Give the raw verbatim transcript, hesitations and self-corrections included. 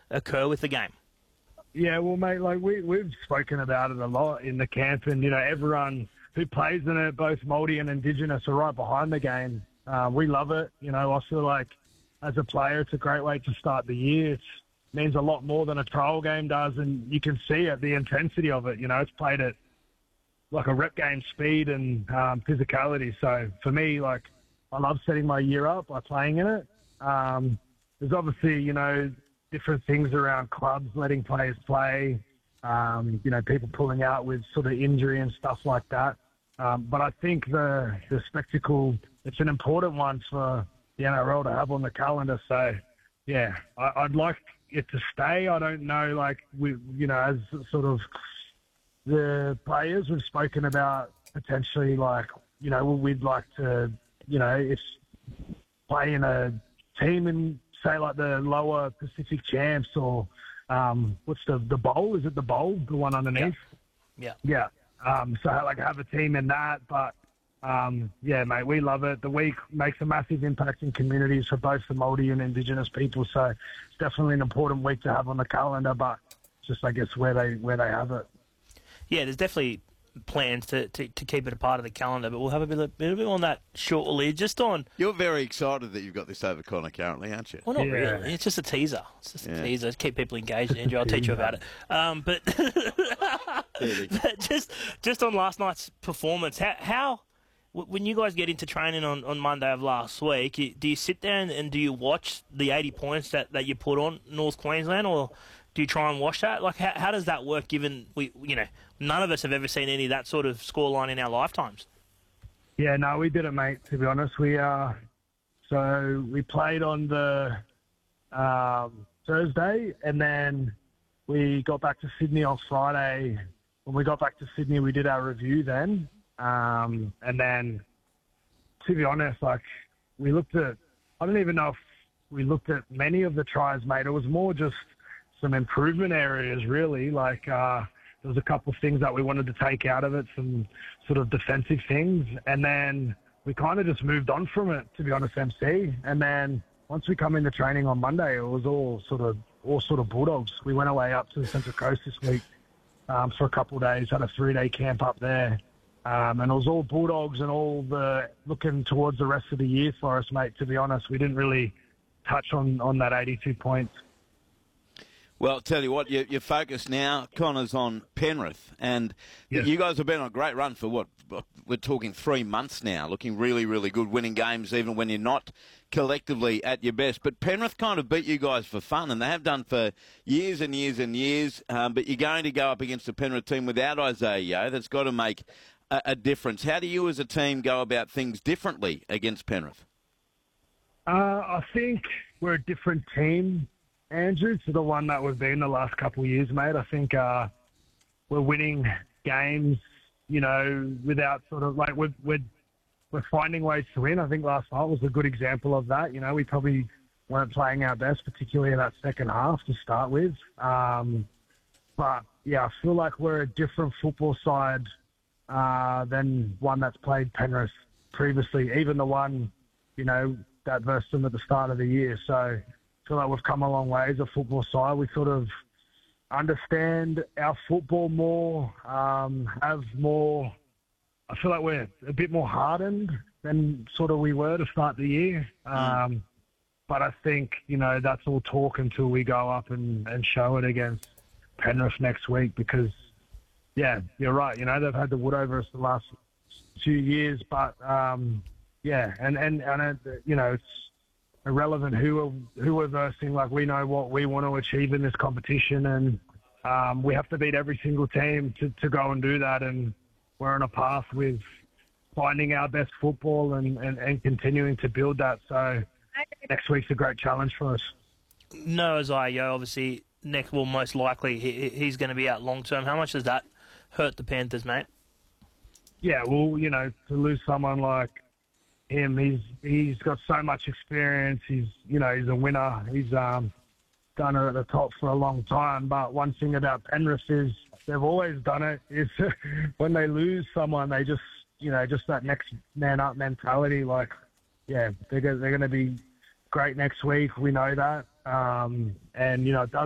occur with the game? Yeah, well, mate, like we, we've spoken about it a lot in the camp, and, you know, everyone who plays in it, both Māori and Indigenous, are right behind the game. Uh, we love it. You know, I feel like as a player, it's a great way to start the year. It means a lot more than a trial game does, and you can see it, the intensity of it. You know, it's played at like a rep game speed and um, physicality. So for me, like, I love setting my year up by playing in it. Um, there's obviously, you know, different things around clubs letting players play, um, you know, people pulling out with sort of injury and stuff like that. Um, but I think the the spectacle, it's an important one for the N R L to have on the calendar. So, yeah, I, I'd like it to stay. I don't know, like, we, you know, as sort of the players, we've spoken about potentially, like, you know, we'd like to, you know, if play in a team in, say, like the lower Pacific champs or um, what's the the bowl? Is it the bowl, the one underneath? Yeah. Yeah. Um, so, like, have a team in that. But, um, yeah, mate, we love it. The week makes a massive impact in communities for both the Māori and Indigenous people. So it's definitely an important week to have on the calendar, but just, I guess, where they where they have it. Yeah, there's definitely plans to, to, to keep it a part of the calendar, but we'll have a bit, a bit on that shortly. Just on... You're very excited that you've got this over Connor currently, aren't you? Well, not Yeah. really. It's just a teaser. It's just Yeah. a teaser. Keep people engaged, Andrew. I'll teach you about it. Um, but, but just just on last night's performance, how, how when you guys get into training on, on Monday of last week, you, do you sit there and, and do you watch the eighty points that, that you put on North Queensland, or do you try and watch that? Like, how, how does that work, given we, you know, none of us have ever seen any of that sort of scoreline in our lifetimes? Yeah, no, we didn't, mate, to be honest. We uh, so we played on the um, Thursday, and then we got back to Sydney on Friday. When we got back to Sydney, we did our review then. Um, and then, to be honest, like, we looked at, I don't even know if we looked at many of the tries, mate. It was more just some improvement areas, really. Like, uh, there was a couple of things that we wanted to take out of it, some sort of defensive things. And then we kind of just moved on from it, to be honest, M C. And then once we come into training on Monday, it was all sort of, all sort of Bulldogs. We went away up to the Central Coast this week um, for a couple of days, had a three-day camp up there. Um, and it was all Bulldogs and all the looking towards the rest of the year for us, mate, to be honest. We didn't really touch on, on that eighty-two points. Well, tell you what, your, your focus now, Connor's on Penrith, and Yes. you guys have been on a great run for what, we're talking three months now, looking really, really good, winning games even when you're not collectively at your best. But Penrith kind of beat you guys for fun, and they have done for years and years and years, um, but you're going to go up against a Penrith team without Isaiah Yeo. That's got to make a, a difference. How do you as a team go about things differently against Penrith? Uh, I think we're a different team, Andrew, to the one that we've been the last couple of years, mate. I think uh, we're winning games, you know, without sort of like we're, we're we're finding ways to win. I think last night was a good example of that. You know, we probably weren't playing our best, particularly in that second half to start with. Um, but yeah, I feel like we're a different football side uh, than one that's played Penrith previously, even the one, you know, that versed them at the start of the year. So I feel like we've come a long way as a football side. We sort of understand our football more, um, have more, I feel like we're a bit more hardened than sort of we were to start the year. Um, but I think, you know, that's all talk until we go up and, and show it against Penrith next week because, yeah, you're right. You know, they've had the wood over us the last few years, but, um, yeah, and, and, and uh, you know, it's irrelevant who are, who we're versing. Like, we know what we want to achieve in this competition, and um, we have to beat every single team to, to go and do that, and we're on a path with finding our best football and, and, and continuing to build that. So next week's a great challenge for us. No, Isaiah, obviously, next, well, most likely he, he's going to be out long term. How much does that hurt the Panthers, mate? Yeah, well, you know, to lose someone like him, he's he's got so much experience. He's, you know, he's a winner. He's um, done it at the top for a long time. But one thing about Penrith is they've always done it. Is when they lose someone, they just, you know, just that next man up mentality. Like, yeah, they're they're going to be great next week. We know that. Um, and you know, it does